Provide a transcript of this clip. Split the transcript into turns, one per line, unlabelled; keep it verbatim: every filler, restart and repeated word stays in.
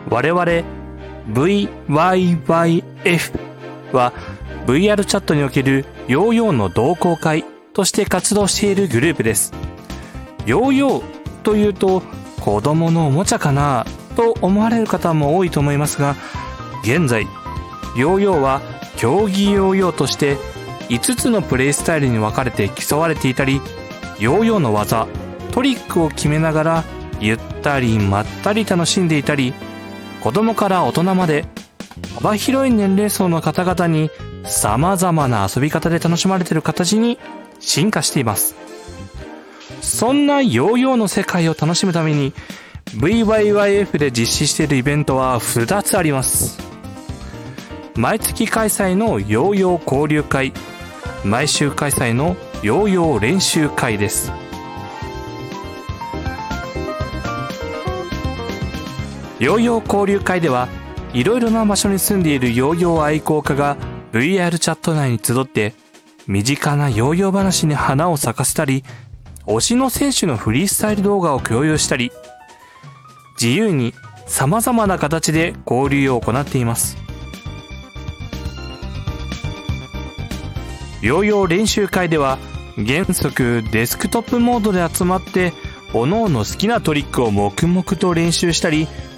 我々 ブイワイワイエフ は ブイアール チャットにおけるヨーヨーの同好会として活動しているグループです。ヨーヨーというと子供のおもちゃかなと思われる方も多いと思いますが、現在ヨーヨーは競技ヨーヨーとしていつつのプレイスタイルに分かれて競われていたり、ヨーヨーの技トリックを決めながらゆったりまったり楽しんでいたり、子供から大人まで幅広い年齢層の方々に様々な遊び方で楽しまれている形に進化しています。そんなヨーヨーの世界を楽しむために ブイワイワイエフ で実施しているイベントはふたつあります。毎月開催のヨーヨー交流会、毎週開催のヨーヨー練習会です。ヨーヨー交流会ではいろいろな場所に住んでいるヨーヨー愛好家が ブイアール チャット内に集って身近なヨーヨー話に花を咲かせたり、推しの選手のフリースタイル動画を共有したり、自由に様々な形で交流を行っています。ヨーヨー練習会では原則デスクトップモードで集まって各々好きなトリックを黙々と練習したり、